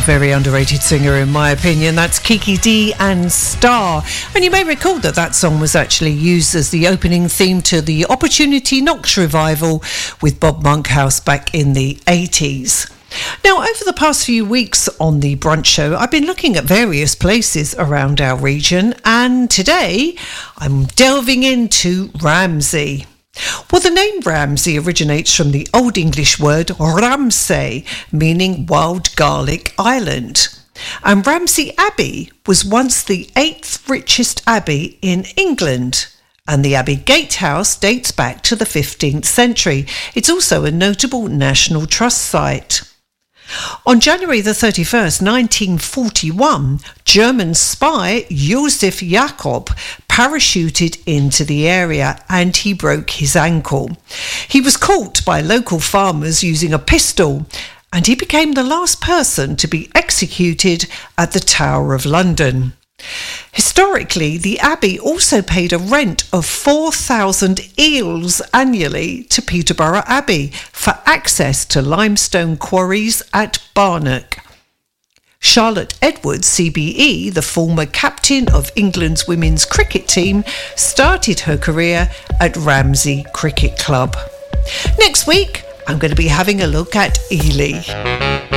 very underrated singer in my opinion. That's Kiki Dee and Star. And you may recall that song was actually used as the opening theme to the Opportunity Knocks revival with Bob Monkhouse back in the 80s. Now, over the past few weeks on the Brunch Show, I've been looking at various places around our region, and today I'm delving into Ramsey. Well, the name Ramsey originates from the Old English word Ramsay, meaning wild garlic island. And Ramsey Abbey was once the 8th richest abbey in England. And the Abbey Gatehouse dates back to the 15th century. It's also a notable National Trust site. On January the 31st, 1941, German spy Josef Jakob parachuted into the area and he broke his ankle. He was caught by local farmers using a pistol and he became the last person to be executed at the Tower of London. Historically, the Abbey also paid a rent of 4,000 eels annually to Peterborough Abbey for access to limestone quarries at Barnock. Charlotte Edwards, CBE, the former captain of England's women's cricket team, started her career at Ramsey Cricket Club. Next week, I'm going to be having a look at Ely.